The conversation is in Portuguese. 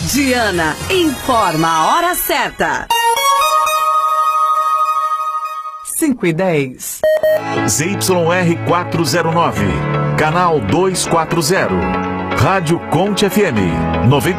Diana informa a hora certa. 5:10. ZYR 409, canal 240. Rádio Conte FM 90.